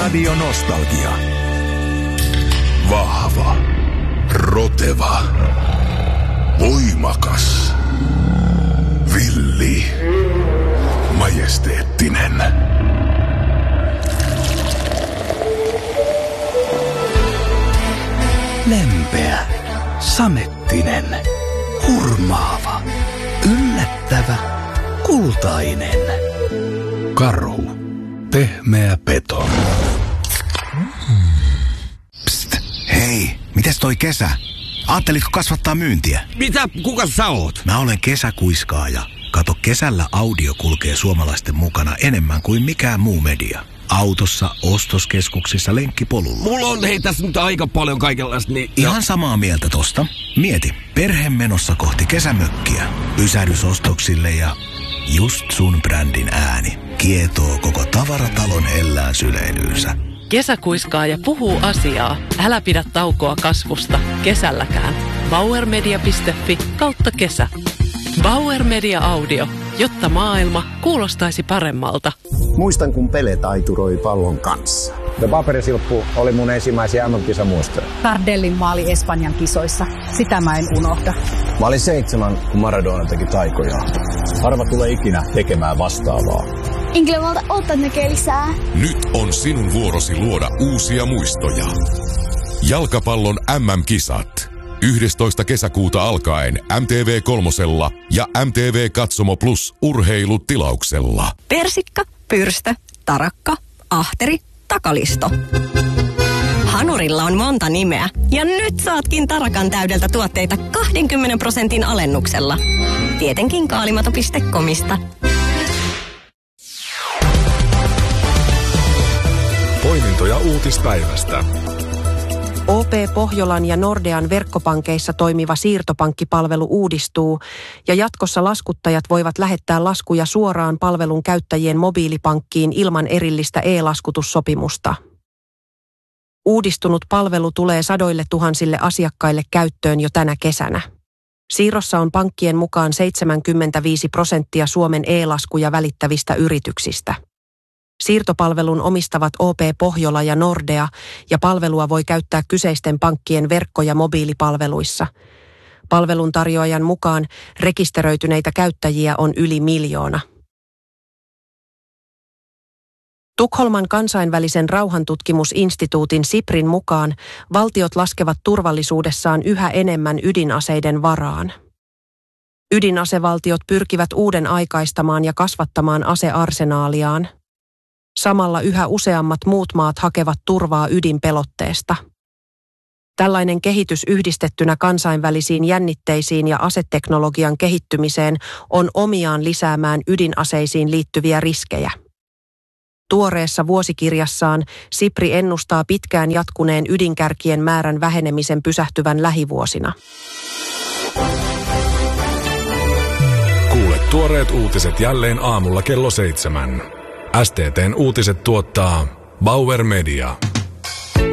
Radio Nostalgia. Vahva, roteva, voimakas, villi, majesteettinen. Lempeä, samettinen, hurmaava, yllättävä, kultainen. Karhu, pehmeä peto. Psst, hei, mites toi kesä? Aattelitko kasvattaa myyntiä? Mitä? Kuka sä oot? Mä olen kesäkuiskaaja. Kato, kesällä audio kulkee suomalaisten mukana enemmän kuin mikään muu media. Autossa, ostoskeskuksissa, lenkkipolulla. Mulla on tässä nyt aika paljon kaikenlaista, niin... Ihan samaa mieltä tosta. Mieti, perhe menossa kohti kesämökkiä. Pysähdysostoksille ja just sun brändin ääni kietoo koko tavaratalon hellään syleilyynsä. Kesäkuiskaaja puhuu asiaa. Älä pidä taukoa kasvusta. Kesälläkään. Bauermedia.fi/kesä. Bauer Media Audio. Jotta maailma kuulostaisi paremmalta. Muistan, kun Pele taituroi pallon kanssa. Paperisilppu oli mun ensimmäisiä MM-kisamuistoja. Tardellin maali Espanjan kisoissa. Sitä mä en unohda. Mä olin 7, kun Maradona teki taikoja. Harva tulee ikinä tekemään vastaavaa. Inklevalta ottaa näkee lisää. Nyt on sinun vuorosi luoda uusia muistoja. Jalkapallon MM-kisat. 11. kesäkuuta alkaen MTV3 ja MTV Katsomo Plus urheilutilauksella. Persikka, pyrstö, tarakka, ahteri, takalisto. Hanurilla on monta nimeä ja nyt saatkin tarakan täydeltä tuotteita 20% alennuksella. Tietenkin kaalimato.comista. Poimintoja uutispäivästä. OP Pohjolan ja Nordean verkkopankeissa toimiva siirtopankkipalvelu uudistuu ja jatkossa laskuttajat voivat lähettää laskuja suoraan palvelun käyttäjien mobiilipankkiin ilman erillistä e-laskutussopimusta. Uudistunut palvelu tulee sadoille tuhansille asiakkaille käyttöön jo tänä kesänä. Siirrossa on pankkien mukaan 75% Suomen e-laskuja välittävistä yrityksistä. Siirtopalvelun omistavat OP Pohjola ja Nordea ja palvelua voi käyttää kyseisten pankkien verkko- ja mobiilipalveluissa. Palvelun tarjoajan mukaan rekisteröityneitä käyttäjiä on yli 1 miljoona. Tukholman kansainvälisen rauhantutkimusinstituutin SIPRin mukaan valtiot laskevat turvallisuudessaan yhä enemmän ydinaseiden varaan. Ydinasevaltiot pyrkivät uuden aikaistamaan ja kasvattamaan asearsenaaliaan. Samalla yhä useammat muut maat hakevat turvaa ydinpelotteesta. Tällainen kehitys yhdistettynä kansainvälisiin jännitteisiin ja aseteknologian kehittymiseen on omiaan lisäämään ydinaseisiin liittyviä riskejä. Tuoreessa vuosikirjassaan SIPRI ennustaa pitkään jatkuneen ydinkärkien määrän vähenemisen pysähtyvän lähivuosina. Kuule tuoreet uutiset jälleen aamulla kello 7. STT:n uutiset tuottaa Bauer Media.